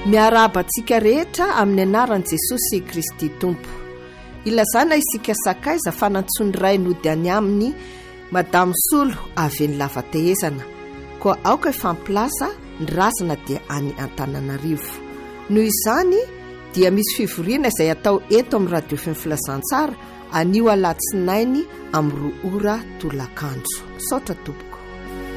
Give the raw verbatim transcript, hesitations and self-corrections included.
miarabantsika rehetra amin'ny anaran'i Jesosy Kristy Tompo. Ilazana isika sakaiza fanantsony ray nody any aminy Madamo Solo avy ny lavatehezana. Koa aoka fampilaza ny razana dia any Antananarivo. Noho izany dia misy fivoriana izay atao eto amin'ny radio Femo Filazantsara anio alatsinainy amin'ny roa ora tolakandro. Saotra tompoko.